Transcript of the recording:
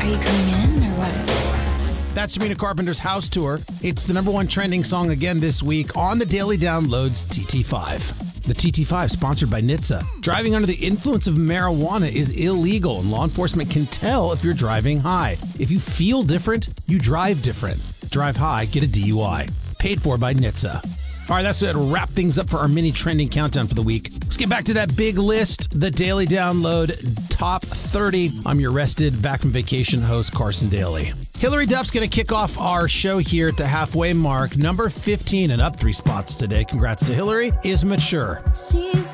Are you coming in or what? That's Sabrina Carpenter's House Tour. It's the #1 trending song again this week on the Daily Downloads TT5. The TT5 sponsored by NHTSA. Driving under the influence of marijuana is illegal, and law enforcement can tell if you're driving high. If you feel different, you drive different. Drive high, get a DUI. Paid for by NHTSA. All right, that's it. Wrap things up for our mini trending countdown for the week. Let's get back to that big list, the Daily Download Top 30. I'm your rested, back from vacation host, Carson Daly. Hillary Duff's going to kick off our show here at the halfway mark. Number 15 and up 3 spots today. Congrats to Hillary. Is Mature. She's